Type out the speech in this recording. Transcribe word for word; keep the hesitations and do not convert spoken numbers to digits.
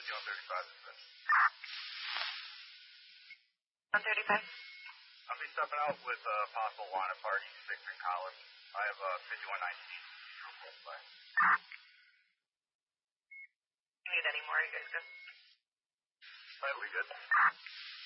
you on thirty-five. On thirty-five? I'll be stepping out with a uh, possible lineup party, six in college. I have uh, fifty-one nineteen. You need any more? You guys good? All right, we good.